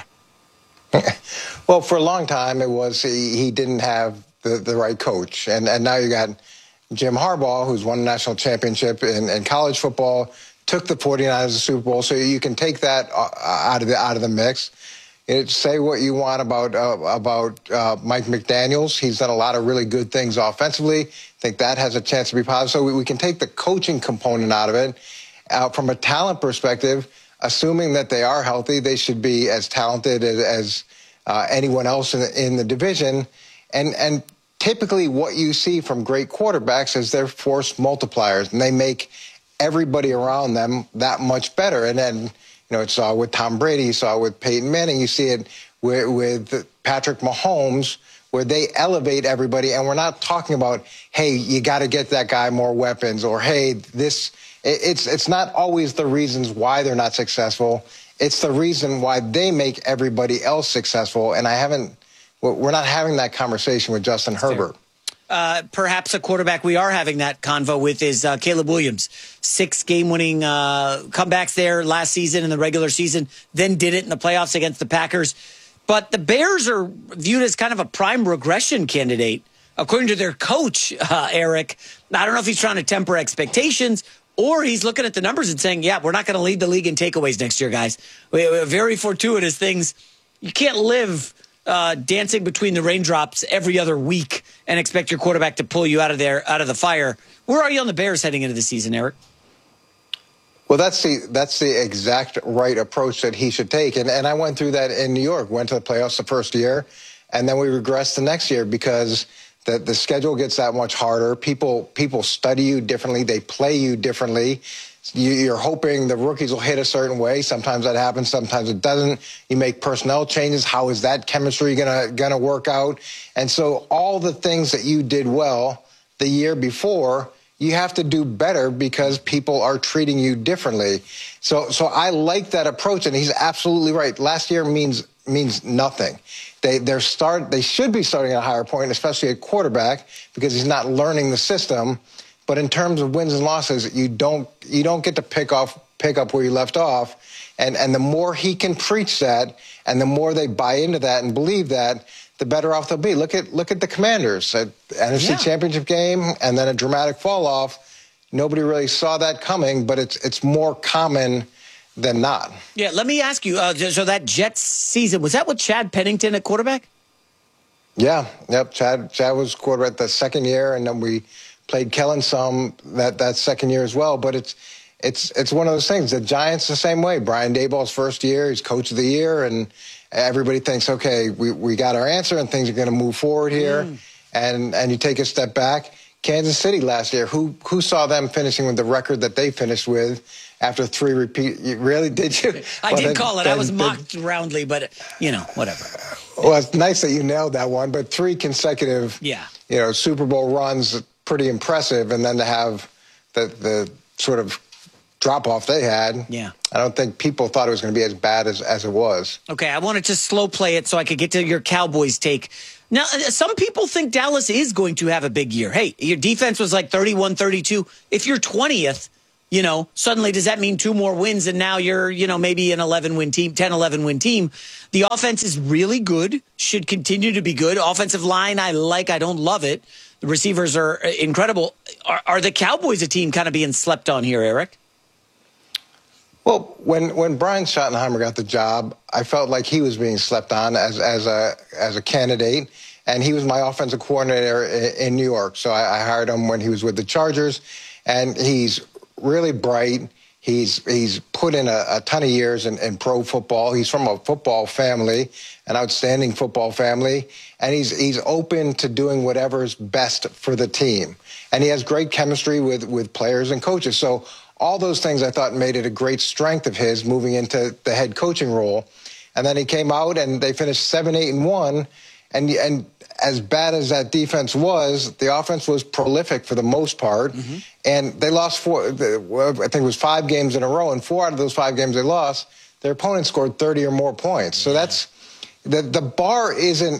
Well, for a long time, it was he, he didn't have the, the right coach, and, and now you got Jim Harbaugh, who's won a national championship in, in college football, took the forty-niners to the Super Bowl, so you can take that out of the out of the mix. It, say what you want about uh, about uh, Mike McDaniels. He's done a lot of really good things offensively. I think that has a chance to be positive. So we, we can take the coaching component out of it. Uh, from a talent perspective, assuming that they are healthy, they should be as talented as, as uh, anyone else in the, in the division. And and typically what you see from great quarterbacks is they're force multipliers, and they make everybody around them that much better. And then, you know, it's saw with Tom Brady, you saw it with Peyton Manning, you see it with, with Patrick Mahomes, where they elevate everybody. And we're not talking about, hey, you got to get that guy more weapons, or, hey, this, it's, it's not always the reasons why they're not successful. It's the reason why they make everybody else successful. And I haven't, we're not having that conversation with Justin Herbert. Uh, perhaps a quarterback we are having that convo with is uh, Caleb Williams. Six game-winning uh, comebacks there last season in the regular season, then did it in the playoffs against the Packers. But the Bears are viewed as kind of a prime regression candidate, according to their coach, uh, Eric. I don't know if he's trying to temper expectations, or he's looking at the numbers and saying, yeah, we're not going to lead the league in takeaways next year, guys. We, we very fortuitous things. You can't live Uh, dancing between the raindrops every other week and expect your quarterback to pull you out of there, out of the fire. Where are you on the Bears heading into the season, Eric? Well, that's the that's the exact right approach that he should take. And and I went through that in New York. Went to the playoffs the first year, and then we regressed the next year because the the schedule gets that much harder. People people study you differently. They play you differently. You're hoping the rookies will hit a certain way. Sometimes that happens. Sometimes it doesn't. You make personnel changes. How is that chemistry gonna gonna work out? And so all the things that you did well the year before, you have to do better because people are treating you differently. So so I like that approach, and he's absolutely right. Last year means means nothing. They they're start they should be starting at a higher point, especially at quarterback, because he's not learning the system. But in terms of wins and losses, you don't you don't get to pick off pick up where you left off. And and the more he can preach that, and the more they buy into that and believe that, the better off they'll be. Look at look at the Commanders, at N F C yeah. Championship game, and then a dramatic fall off. Nobody really saw that coming, but it's it's more common than not. Yeah, let me ask you. Uh, so that Jets season, was that with Chad Pennington at quarterback? Yeah, yep. Chad Chad was quarterback the second year, and then we played Kellen some that, that second year as well. But it's it's it's one of those things. The Giants the same way. Brian Daboll's first year, he's coach of the year, and everybody thinks, okay, we, we got our answer and things are going to move forward here. Mm. And and you take a step back. Kansas City last year, who who saw them finishing with the record that they finished with after three repeat? You really did you? I well, did then, call it. Then, I was then, mocked roundly, but you know, whatever. Well, it's nice that you nailed that one, but three consecutive, yeah, you know, Super Bowl runs, pretty impressive, and then to have the the sort of drop off they had. Yeah, I don't think people thought it was going to be as bad as as it was. Okay, I wanted to slow play it so I could get to your Cowboys take. Now, some people think Dallas is going to have a big year. Hey, your defense was like thirty-one thirty-two. If you're twentieth, you know, suddenly does that mean two more wins and now you're, you know, maybe an eleven-win team, ten eleven-win team? The offense is really good, should continue to be good. Offensive line, I like, I don't love it. The receivers are incredible. Are, are the Cowboys a team kind of being slept on here, Eric? Well, when, when Brian Schottenheimer got the job, I felt like he was being slept on as as a as a candidate, and he was my offensive coordinator in, in New York. So I, I hired him when he was with the Chargers, and he's really bright. He's he's put in a, a ton of years in, in pro football. He's from a football family, an outstanding football family, and he's he's open to doing whatever's best for the team. And he has great chemistry with with players and coaches. So all those things I thought made it a great strength of his moving into the head coaching role. And then he came out and they finished seven, eight, and one. And and as bad as that defense was, the offense was prolific for the most part. Mm-hmm. And they lost four, I think it was five games in a row. And four out of those five games they lost, their opponent scored thirty or more points. So that's the the bar isn't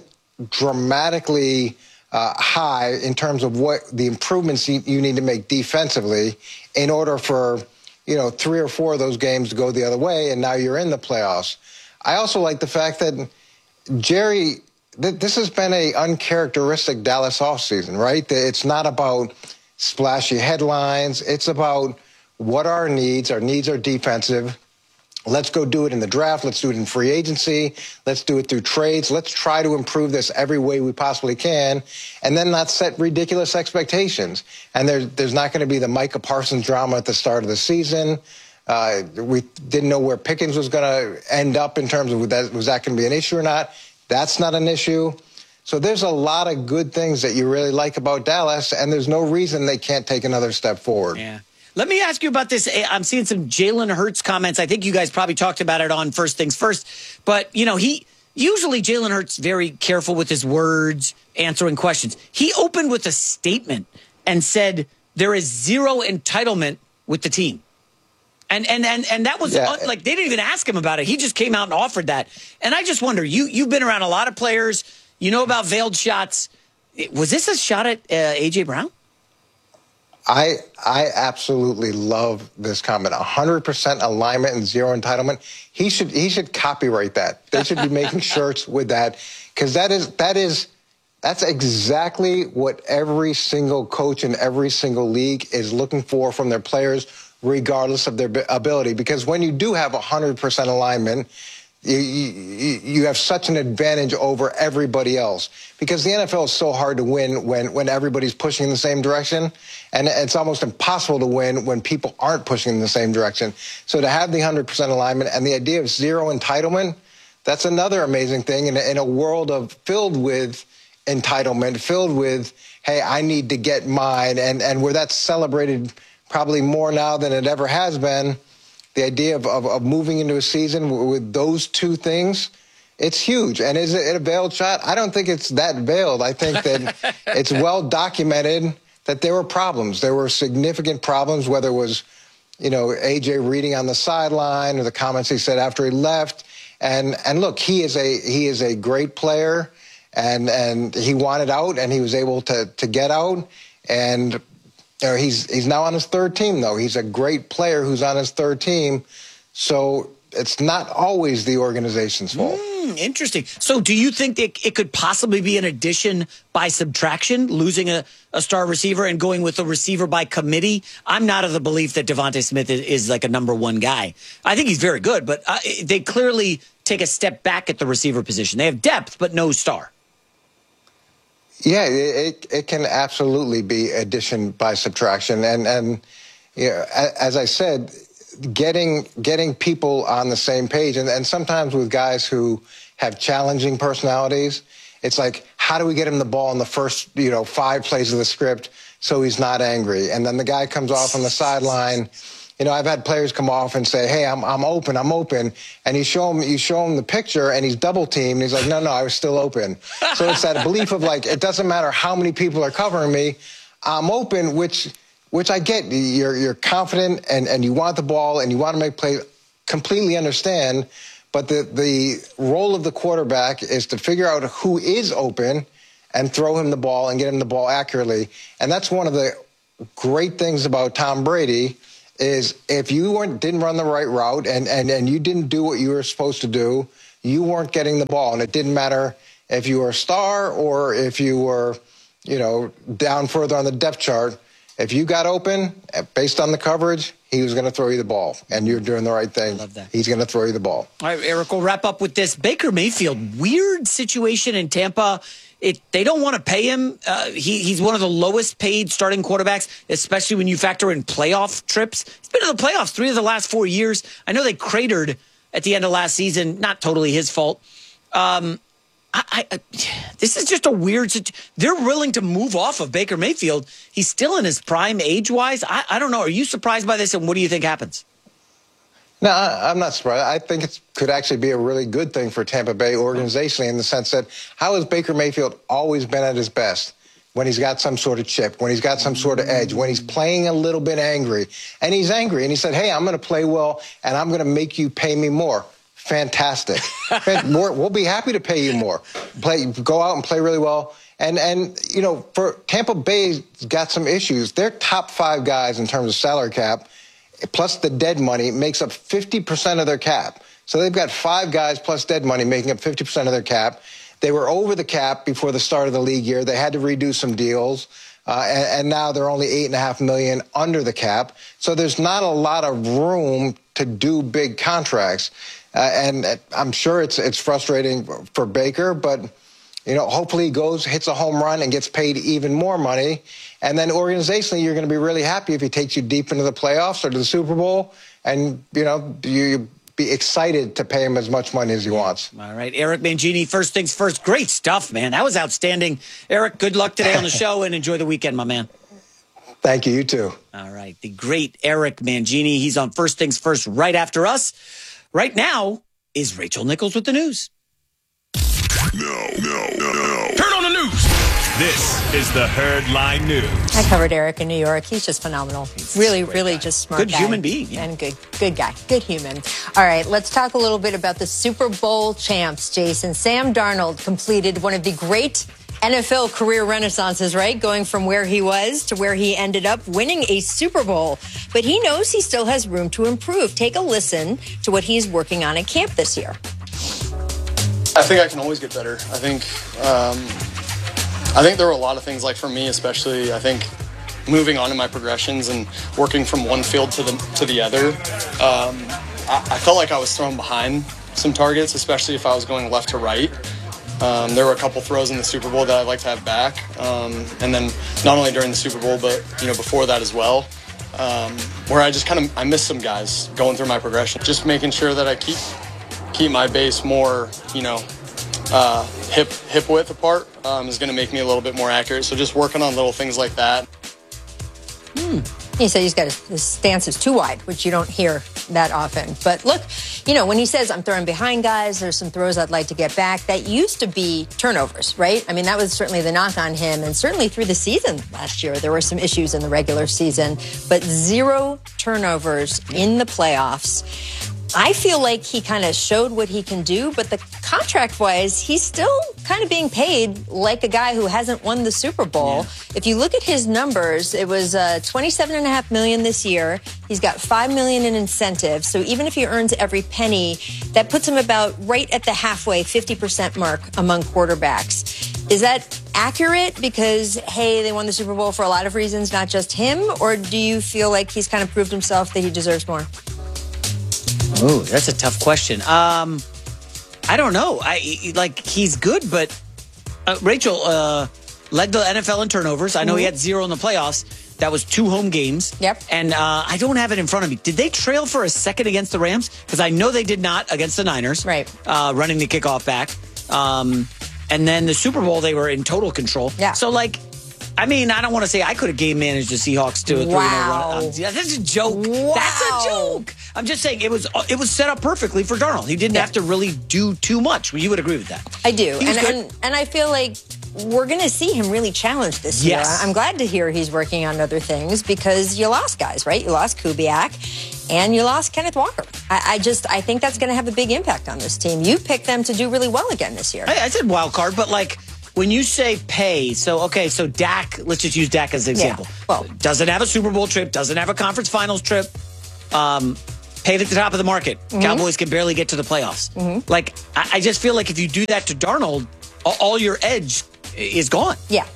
dramatically Uh, high in terms of what the improvements you, you need to make defensively in order for, you know, three or four of those games to go the other way, and now you're in the playoffs. I also like the fact that Jerry, th- this has been a uncharacteristic Dallas offseason, right? It's not about splashy headlines. It's about what our needs. Our needs are defensive. Let's go do it in the draft. Let's do it in free agency. Let's do it through trades. Let's try to improve this every way we possibly can, and then not set ridiculous expectations. And there's there's not going to be the Micah Parsons drama at the start of the season. Uh, we didn't know where Pickens was going to end up in terms of was that, was that going to be an issue or not. That's not an issue. So there's a lot of good things that you really like about Dallas, and there's no reason they can't take another step forward. Yeah. Let me ask you about this. I'm seeing some Jalen Hurts comments. I think you guys probably talked about it on First Things First. But, you know, he usually Jalen Hurts very careful with his words, answering questions. He opened with a statement and said there is zero entitlement with the team. And and and, and that was yeah. un, like they didn't even ask him about it. He just came out and offered that. And I just wonder, you, you've been around a lot of players. You know about veiled shots. Was this a shot at uh, A J. Brown? I I absolutely love this comment. one hundred percent alignment and zero entitlement. He should he should copyright that. They should be making shirts with that, because that is that is that's exactly what every single coach in every single league is looking for from their players, regardless of their ability. Because when you do have one hundred percent alignment, You, you, you have such an advantage over everybody else, because the N F L is so hard to win when, when everybody's pushing in the same direction, and it's almost impossible to win when people aren't pushing in the same direction. So to have the one hundred percent alignment and the idea of zero entitlement, that's another amazing thing in a, in a world of filled with entitlement, filled with, hey, I need to get mine, and, and where that's celebrated probably more now than it ever has been. The idea of, of, of moving into a season with those two things, it's huge. And is it a veiled shot? I don't think it's that veiled. I think that it's well documented that there were problems. There were significant problems, whether it was, you know, A J reading on the sideline or the comments he said after he left. And and look, he is a he is a great player, and and he wanted out, and he was able to to get out. And you know, he's he's now on his third team, though. He's a great player who's on his third team. So it's not always the organization's fault. Mm, interesting. So do you think that it could possibly be an addition by subtraction, losing a, a star receiver and going with a receiver by committee? I'm not of the belief that Devontae Smith is, is like a number one guy. I think he's very good, but uh, they clearly take a step back at the receiver position. They have depth, but no star. Yeah, it it can absolutely be addition by subtraction. And, and Yeah, as I said, getting getting people on the same page, and, and sometimes with guys who have challenging personalities, it's like, how do we get him the ball in the first, you know, five plays of the script so he's not angry? And then the guy comes off on the sideline. You know, I've had players come off and say, hey, I'm I'm open, I'm open. And you show him you show him the picture and he's double teamed. He's like, no, no, I was still open. So it's that belief of like, it doesn't matter how many people are covering me, I'm open, which which I get. You're you're confident and, and you want the ball and you want to make plays. Completely understand. But the, the role of the quarterback is to figure out who is open and throw him the ball and get him the ball accurately. And that's one of the great things about Tom Brady is if you weren't, didn't run the right route and, and, and you didn't do what you were supposed to do, you weren't getting the ball. And it didn't matter if you were a star or if you were, you know, down further on the depth chart. If you got open, based on the coverage, he was going to throw you the ball, and you're doing the right thing. Love that. He's going to throw you the ball. All right, Eric, we'll wrap up with this. Baker Mayfield, weird situation in Tampa. It, they don't want to pay him. Uh, he, he's one of the lowest paid starting quarterbacks, especially when you factor in playoff trips. He's been in the playoffs three of the last four years. I know they cratered at the end of last season. Not totally his fault. Um, I, I, this is just a weird situation. They're willing to move off of Baker Mayfield. He's still in his prime age-wise. I, I don't know. Are you surprised by this, and what do you think happens? No, I, I'm not surprised. I think it could actually be a really good thing for Tampa Bay organizationally in the sense that how has Baker Mayfield always been at his best? When he's got some sort of chip, when he's got some sort of edge, when he's playing a little bit angry. And he's angry, and he said, hey, I'm going to play well, and I'm going to make you pay me more. Fantastic. more, we'll be happy to pay you more. Play, go out and play really well. And, and you know, for Tampa Bay's got some issues. Their top five guys in terms of salary cap, plus the dead money, makes up fifty percent of their cap. So they've got five guys plus dead money making up fifty percent of their cap. They were over the cap before the start of the league year. They had to redo some deals. Uh, and, and now they're only eight and a half million under the cap. So there's not a lot of room to do big contracts. Uh, and I'm sure it's it's frustrating for Baker, but you know, hopefully he goes, hits a home run, and gets paid even more money. And then organizationally, you're going to be really happy if he takes you deep into the playoffs or to the Super Bowl, and you know, you be excited to pay him as much money as he wants. All right, Eric Mangini, first things first. Great stuff, man. That was outstanding. Eric, good luck today on the show, and enjoy the weekend, my man. Thank you. You too. All right, the great Eric Mangini. He's on First Things First right after us. Right now is Rachel Nichols with the news. No, no, no, no. Turn on the news. This is the Herd Line News. I covered Eric in New York. He's just phenomenal. He's really, really guy. just smart Good guy. human being. Yeah. And good, good guy. Good human. All right, let's talk a little bit about the Super Bowl champs, Jason. Sam Darnold completed one of the great N F L career renaissances, right? Going from where he was to where he ended up winning a Super Bowl. But he knows he still has room to improve. Take a listen to what he's working on at camp this year. I think I can always get better. I think um, I think there were a lot of things, like for me especially, I think moving on in my progressions and working from one field to the to the other, um, I, I felt like I was thrown behind some targets, especially if I was going left to right. Um, there were a couple throws in the Super Bowl that I'd like to have back. Um, and then not only during the Super Bowl, but, you know, before that as well, um, where I just kind of, I missed some guys going through my progression. Just making sure that I keep, keep my base more, you know, uh, hip, hip width apart um, is going to make me a little bit more accurate. So just working on little things like that. Hmm. He said he's got his, his stance is too wide, which you don't hear that often. But look, you know, when he says I'm throwing behind guys, there's some throws I'd like to get back. That used to be turnovers, right? I mean, that was certainly the knock on him. And certainly through the season last year, there were some issues in the regular season, but zero turnovers in the playoffs. I feel like he kind of showed what he can do, but the contract-wise, he's still kind of being paid like a guy who hasn't won the Super Bowl. Yeah. If you look at his numbers, it was uh, twenty-seven and a half million this year. He's got five million in incentives. So even if he earns every penny, that puts him about right at the halfway, fifty percent mark among quarterbacks. Is that accurate? Because, hey, they won the Super Bowl for a lot of reasons, not just him? Or do you feel like he's kind of proved himself that he deserves more? Oh, that's a tough question. Um, I don't know. I like he's good, but uh, Rachel uh, led the N F L in turnovers. I know mm-hmm. he had zero in the playoffs. That was two home games. Yep. And uh, I don't have it in front of me. Did they trail for a second against the Rams? Because I know they did not against the Niners. Right. Uh, running the kickoff back. Um, and then the Super Bowl, they were in total control. Yeah. So, like, I mean, I don't want to say I could have game managed the Seahawks to a three oh Wow. run. Um, yeah, that's a joke. Wow. That's a joke. I'm just saying it was it was set up perfectly for Darnold. He didn't Yeah. have to really do too much. You would agree with that. I do. He was And, good. and and I feel like we're going to see him really challenged this year. Yes. I'm glad to hear he's working on other things because you lost guys, right? You lost Kubiak and you lost Kenneth Walker. I, I just, I think that's going to have a big impact on this team. You picked them to do really well again this year. I, I said wild card, but like when you say pay, so okay, so Dak, let's just use Dak as an example. Yeah. Well, doesn't have a Super Bowl trip, doesn't have a conference finals trip, um, paid at the top of the market. Mm-hmm. Cowboys can barely get to the playoffs. Mhm. Like, I, I just feel like if you do that to Darnold, all, all your edge is gone. Yeah.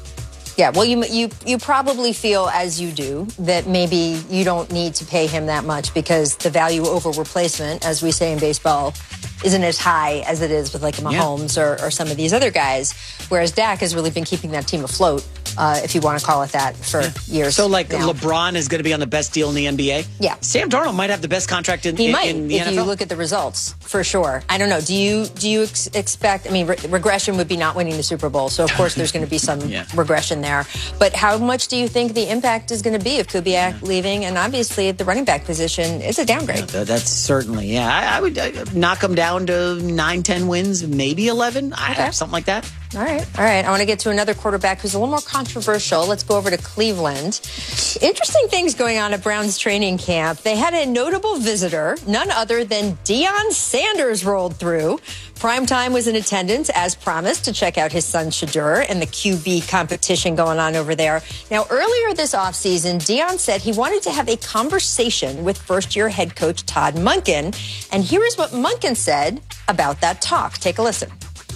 Yeah, well, you you you probably feel, as you do, that maybe you don't need to pay him that much because the value over replacement, as we say in baseball, isn't as high as it is with like a Mahomes Yeah. or, or some of these other guys. Whereas Dak has really been keeping that team afloat, uh, if you want to call it that, for years. So, like, now. LeBron is going to be on the best deal in the N B A? Yeah. Sam Darnold might have the best contract in, He in, might, in the if N F L. you look at the results, for sure. I don't know. Do you do you ex- expect? I mean, re- regression would be not winning the Super Bowl, so of course there's going to be some Yeah. regression there. But how much do you think the impact is going to be of Kubiak leaving? And obviously, at the running back position, it's a downgrade. Th- That's certainly, yeah. I, I would uh, knock them down to nine, ten wins, maybe eleven, I, Okay. something like that. All right, all right. I want to get to another quarterback who's a little more controversial. Let's go over to Cleveland. Interesting things going on at Browns training camp. They had a notable visitor, none other than Deion Sanders rolled through. Primetime was in attendance, as promised, to check out his son Shadur and the Q B competition going on over there. Now, earlier this offseason, Deion said he wanted to have a conversation with first-year head coach Todd Monken. And here is what Monken said about that talk. Take a listen.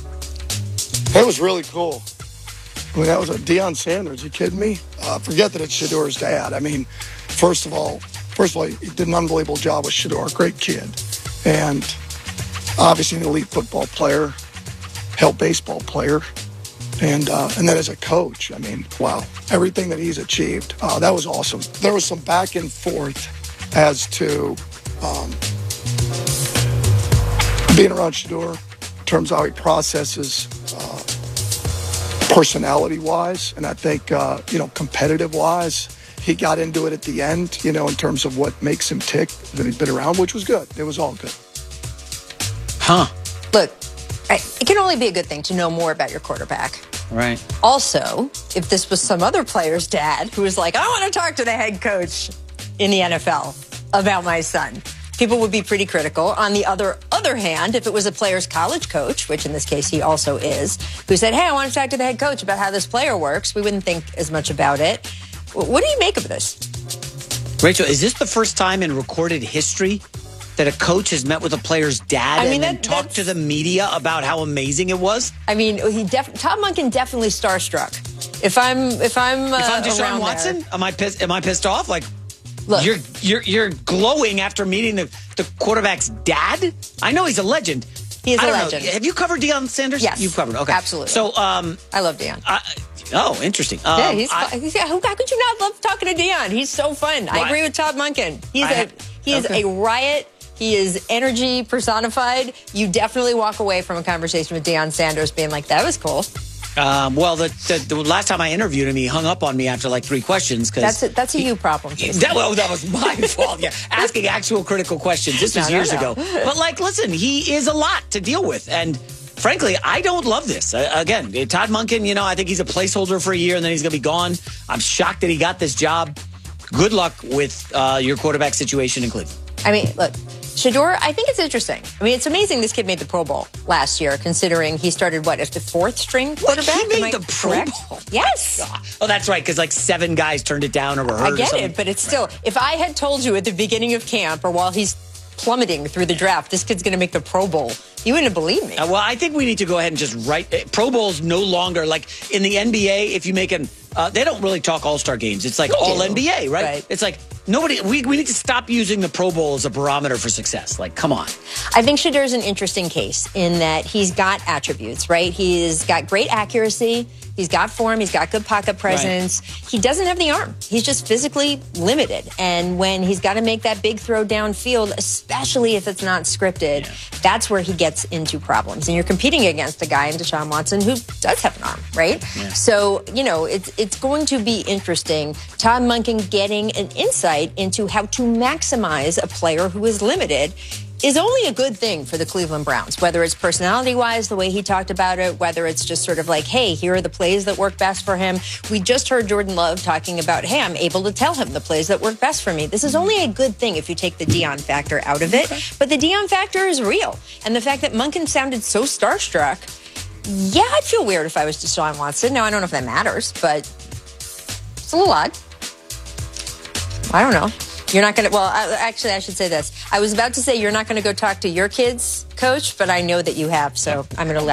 That was really cool. I mean, that was a Deion Sanders. You kidding me? Uh, forget that it's Shador's dad. I mean, first of all, first of all, he did an unbelievable job with Shador. Great kid, and obviously an elite football player, hell baseball player, and uh, and then as a coach, I mean, wow, everything that he's achieved. Uh, that was awesome. There was some back and forth as to um, being around Shador in terms of how he processes. Uh, personality-wise, and I think, uh, you know, competitive-wise, he got into it at the end, you know, in terms of what makes him tick, that he'd been around, which was good. It was all good. Huh. Look, I- it can only be a good thing to know more about your quarterback. Right. Also, if this was some other player's dad who was like, I want to talk to the head coach in the N F L about my son, people would be pretty critical. On the other other hand, if it was a player's college coach, which in this case he also is, who said, hey, I want to talk to the head coach about how this player works, we wouldn't think as much about it. What do you make of this? Rachel, is this the first time in recorded history that a coach has met with a player's dad I mean, and then that- talked to the media about how amazing it was? I mean, he def- Todd Monken definitely starstruck. If I'm if I'm uh, if I'm Deshaun around Watson, there, am I pissed? Am I pissed off? Like, Look. you're you're you're glowing after meeting the, the quarterback's dad. I know he's a legend. He is I a don't know. legend. Have you covered Deion Sanders? Yes, you've covered. Okay, absolutely. So, um, I love Deion. I, oh, interesting. Um, yeah, he's. I, fun. Yeah, how how could you not love talking to Deion? He's so fun. I Well, agree with Todd Monken. He's I a ha- he is okay. a riot. He is energy personified. You definitely walk away from a conversation with Deion Sanders being like, "That was cool." Um, well, the, the, the last time I interviewed him, he hung up on me after like three questions. Cause That's a, that's a you problem. Jason. That, well, that was my fault. Yeah, asking actual critical questions. This was No, no, years no. ago. But like, listen, he is a lot to deal with, and frankly, I don't love this. Uh, again, Todd Monken, you know, I think he's a placeholder for a year, and then he's going to be gone. I'm shocked that he got this job. Good luck with uh, your quarterback situation in Cleveland. I mean, look, Shador, I think it's interesting. I mean, it's amazing this kid made the Pro Bowl last year, considering he started, what, as the fourth string quarterback? He made Am I the Pro correct? Bowl? Yes. Oh, that's right, because like seven guys turned it down or were hurt I or get something. it, but it's still, if I had told you at the beginning of camp or while he's plummeting through the draft, this kid's going to make the Pro Bowl, you wouldn't have believed me. Uh, well, I think we need to go ahead and just write. Uh, Pro Bowl's no longer like in the N B A. If you make an, uh, they don't really talk All Star games. It's like They all do. N B A, right? Right. It's like nobody. We we need to stop using the Pro Bowl as a barometer for success. Like, come on. I think Shadur's an interesting case in that he's got attributes, right? He's got great accuracy. He's got form. He's got good pocket presence. Right. He doesn't have the arm. He's just physically limited. And when he's got to make that big throw downfield, especially if it's not scripted, yeah. that's where he gets into problems. And you're competing against a guy in Deshaun Watson who does have an arm, right? Yeah. So, you know, it's, it's going to be interesting. Todd Monken getting an insight into how to maximize a player who is limited is only a good thing for the Cleveland Browns, whether it's personality-wise, the way he talked about it, whether it's just sort of like, hey, here are the plays that work best for him. We just heard Jordan Love talking about, hey, I'm able to tell him the plays that work best for me. This is only a good thing if you take the Deion factor out of it. Okay. But the Deion factor is real. And the fact that Monken sounded so starstruck, yeah, I'd feel weird if I was Deshaun Watson. Now, I don't know if that matters, but it's a little odd. I don't know. You're not going to, well, I, actually, I should say this. I was about to say you're not going to go talk to your kids, Coach, but I know that you have, so I'm going to let